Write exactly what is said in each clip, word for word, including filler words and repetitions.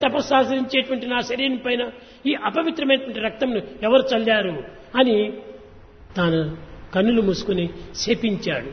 తపస్సాచరించేటువంటి నా శరీరం పైన ఈ అపవిత్రమైనటువంటి రక్తంను ఎవరు చల్లారు అని తాను కన్నులు మూసుకుని శపించాడు.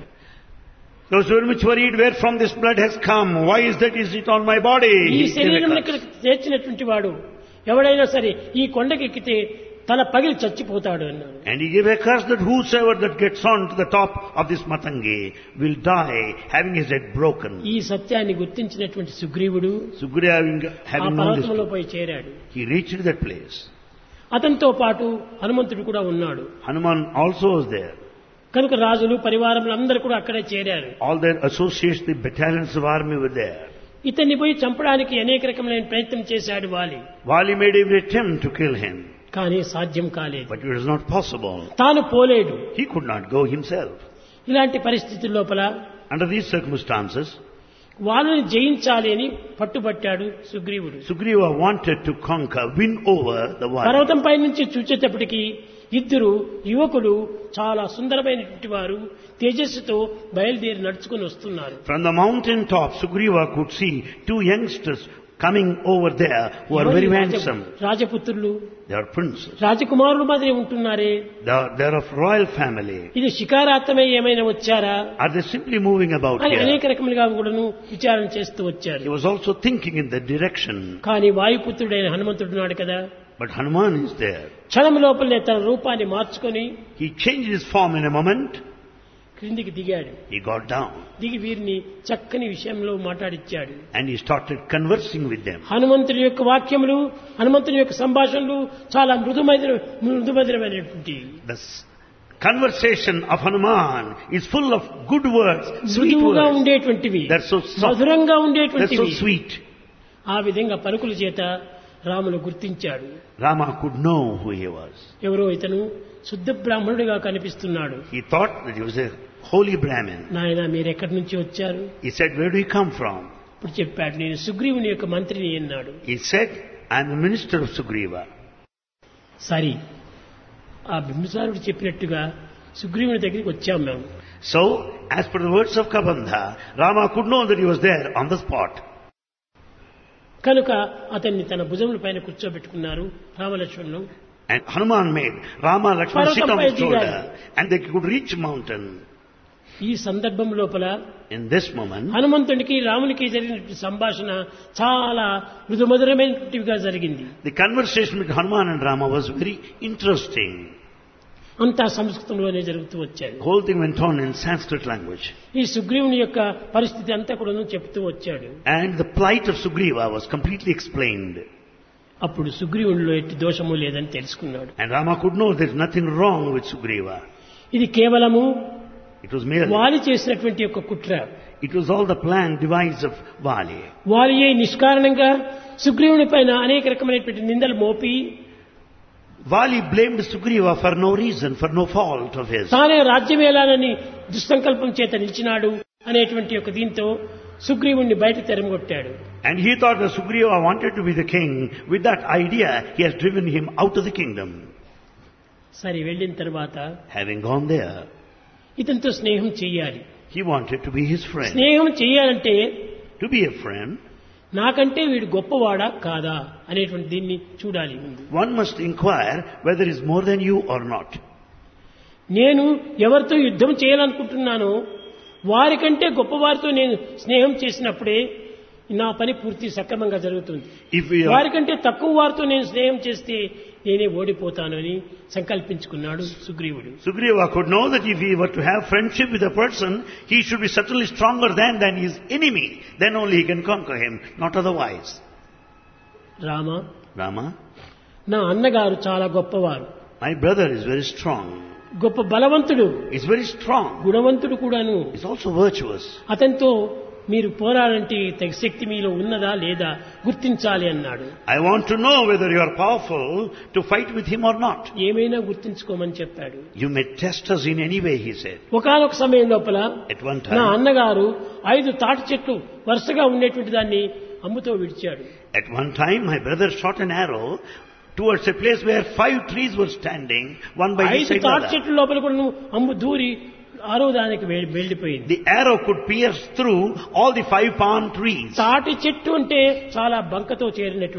He was very much worried, where from this blood has come? Why is that is it on my body? ఈ శరీరం ఇక్కడికి చేర్చినటువంటి వాడు ఎవడైనా సరే ఈ కొండకి ఎక్కితే తల పగిలి చచ్చిపోతాడు అన్నాడు. And he gave a curse that whosoever that gets on to the top of this matangi will die having his head broken. ఈ సత్యాన్ని గుర్తించినటువంటి సుగ్రీవుడు Sugriva having, having known this, పర్వతంలో పోయి చేరాడు. he reached that place. అతనితో పాటు హనుమంతుడు కూడా ఉన్నాడు. Hanuman also was there. కనుక రాజులు పరివారములు అందరూ కూడా అక్కడే చేరారు. All their associates, the battalions of army were there. ఇతన్ని పోయి చంపడానికి అనేక రకమైన ప్రయత్నం చేశాడు వాలి. Vali made every attempt to kill him, కానీ సాధ్యం కాలేదు. but it was not possible. తాను పోలేడు. He could not go himself. ఇలాంటి పరిస్థితుల లోపల Under these circumstances, వాళ్ళని జయించాలి అని పట్టుబట్టాడు సుగ్రీవుడు. Sugriva wanted to conquer, win over the Vali. పర్వతం పై నుంచి చూచేటప్పటికి ఇద్దరు యువకులు చాలా సుందరమైనటువంటి వారు తేజస్సుతో బయలుదేరి నడుచుకుని వస్తున్నారు. From the mountain top, Sugriva could see two youngsters coming over there who are very handsome. రాజపుత్రులు, They are princes. రాజకుమారులు మాదిరి ఉంటున్నారే. They are, they are of royal family. ఇది శికారార్థమై ఏమైనా వచ్చారా Are they simply moving about అని here? అనేక రకములుగా కూడాను విచారణ చేస్తూ వచ్చారు. He was also thinking in that direction. కానీ వాయుపుత్రుడైన హనుమంతుడు ఉన్నాడు కదా, But Hanuman is there. క్షణం లోపలనే తన రూపాన్ని మార్చుకొని He changed his form in a moment. క్రిందికి దిగాడు. He got down దిగి వీరిని చక్కని విషయంలో మాట్లాడిచ్చాడు. and he started conversing with them. హనుమంతుని యొక్క వాక్యములు, హనుమంతుని యొక్క సంభాషణలు చాలా మృదుమధుర మృదుమధురమైనటువంటి. The s- conversation of Hanuman is full of good words, sweet మృదువుగా words. ఉండేటువంటివి, They're so soft. మధురంగా They're so ఉండేటువంటివి. sweet. ఆ విధంగా పలుకుల చేత రాములు గుర్తించాడు. Rama could know who he was. ఎవరో ఇతను శుద్ధ బ్రాహ్మణుడిగా కనిపిస్తున్నాడు. He thought that he was a holy Brahmin. నాయన మీరు ఎక్కడి నుంచి వచ్చారు? He said, where do you come from? ఇప్పుడు చెప్పాడు, నేను సుగ్రీవుని యొక్క మంత్రిని అన్నాడు. He said, I am a minister of Sugriva. సరి ఆ బింబిసారుడు చెప్పినట్టుగా సుగ్రీవుని దగ్గరికి వచ్చాం మేము. So, as per the words of Kabandha, Rama could know that he was there on the spot. కనుక అతన్ని తన భుజముల పైన కూర్చోబెట్టుకున్నారు రామలక్ష్మణులు. And Hanuman made Rama Lakshmana sit on పర్వతంపై his shoulder దిగాడు. and they could reach mountain. ఈ సందర్భం లోపల In this moment, హనుమంతుడికి రామునికి జరిగినటువంటి సంభాషణ చాలా మృదుమధురమైనటువంటివిగా జరిగింది. the conversation with Hanuman and Rama was very interesting. అంతా సంస్కృతంలోనే జరుగుతూ వచ్చాడు. The whole thing went on in Sanskrit language. ఈ సుగ్రీవుని యొక్క పరిస్థితి అంతా కూడా చెప్తూ వచ్చాడు. And the plight of Sugriva was completely explained. అప్పుడు సుగ్రీవునిలో ఎట్టి దోషము లేదని తెలుసుకున్నాడు. And Rama could know there is nothing wrong with Sugriva. ఇది కేవలము It was merely, వాలి చేసినటువంటి యొక్క కుట్ర. it was all the plan device of Vali. వాలియే నిష్కారణంగా సుగ్రీవుని పైన అనేక రకమైనటువంటి నిందలు మోపి Vali blamed Sugriva for no reason, for no fault of his. తానే రాజ్యమేలానని దుస్సంకల్పం చేత నిలిచినాడు అనేటువంటి యొక్క దీంతో సుగ్రీవుణ్ణి బయట తెరమగొట్టాడు. And he thought that Sugriva wanted to be the king. With that idea, he has driven him out of the kingdom. సరే వెళ్ళిన తర్వాత Having gone there, ఇతనితో స్నేహం చెయ్యాలి. he wanted to be his friend. స్నేహం చెయ్యాలంటే To be a friend, నాకంటే వీడు గొప్పవాడా కాదా అనేటువంటి దీన్ని చూడాలి ముందు. one must inquire whether he is more than you or not. నేను ఎవరితో యుద్ధం చేయాలనుకుంటున్నానో వారికంటే గొప్పవారితో నేను స్నేహం చేసినప్పుడే నా పని పూర్తి సక్రమంగా జరుగుతుంది. If we are, వారికంటే తక్కువ వారితో నేను స్నేహం చేస్తే నేనే ఓడిపోతానని సంకల్పించుకున్నాడు సుగ్రీవుడు. Sugriva could know that if he were to have friendship with a person, he should be certainly stronger than, than his enemy. Then only he can conquer him, not otherwise. Rama, Rama, నా అన్నగారు చాలా గొప్పవారు, my brother is very strong. గొప్ప బలవంతుడు, He's very strong. గుణవంతుడు కూడాను. He's also virtuous. అతనితో మీరు పోరాడంటే తగ్గ శక్తి మీలో ఉన్నదా లేదా గుర్తించాలి అన్నాడు. I want to know whether you are powerful to fight with him or not. ఏమైనా గుర్తించుకోమని చెప్పాడు. You may test us in any way, he said. ఒకానొక సమయం లోపల At one నా time, అన్నగారు ఐదు తాటి చెట్లు వరుసగా ఉండేటువంటి దాన్ని అమ్ముతో విడిచాడు. at one time, my brother shot an arrow towards a place where five trees were standing, one by each ఐదు side of తాటి the other. చెట్ల లోపల కూడా అమ్ము దూరి ఆరో దానికి వె- వెళ్ళిపోయింది. The arrow could pierce through all the five palm trees. తాటి చెట్టు అంటే చాలా బంకతో చేరినటువంటి